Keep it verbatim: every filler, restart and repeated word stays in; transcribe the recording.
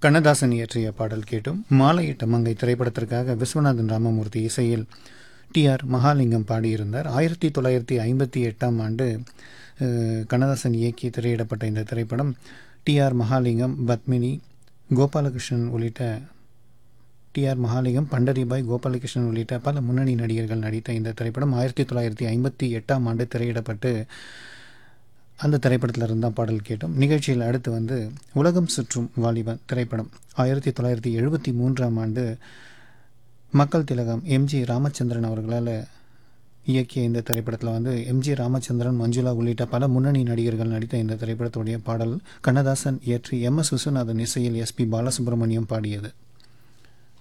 கண்ணதாசன் இயற்றிய பாடல் கேட்டும். மாலையிட்ட மங்கை திரைப்படத்திற்காக விஸ்வநாதன் ராமமூர்த்தி இசையில் டி ஆர் மகாலிங்கம் பாடியிருந்தார். ஆயிரத்தி தொள்ளாயிரத்தி ஐம்பத்தி எட்டாம் ஆண்டு கண்ணதாசன் இயக்கி திரையிடப்பட்ட இந்த திரைப்படம் டி ஆர் மகாலிங்கம், பத்மினி, கோபாலகிருஷ்ணன் உள்ளிட்ட டி ஆர் மகாலிங்கம், பண்டரிபாய், கோபாலகிருஷ்ணன் உள்ளிட்ட பல முன்னணி நடிகர்கள் நடித்த இந்த திரைப்படம் ஆயிரத்தி தொள்ளாயிரத்தி ஐம்பத்தி எட்டாம் ஆண்டு திரையிடப்பட்டு அந்த திரைப்படத்தில் இருந்தால் பாடல் கேட்டோம். நிகழ்ச்சியில் அடுத்து வந்து உலகம் சுற்றும் வாலிபன் திரைப்படம் ஆயிரத்தி தொள்ளாயிரத்தி எழுபத்தி மூன்றாம் ஆண்டு மக்கள் திலகம் எம்ஜி ராமச்சந்திரன் அவர்களால் இயக்கிய இந்த திரைப்படத்தில் வந்து எம்ஜி ராமச்சந்திரன், மஞ்சுளா உள்ளிட்ட பல முன்னணி நடிகர்கள் நடித்த இந்த திரைப்படத்துடைய பாடல் கண்ணதாசன் இயற்றி எம் எஸ் விஸ்வநாதன் இசையில் எஸ் பி பாலசுப்ரமணியம் பாடியது.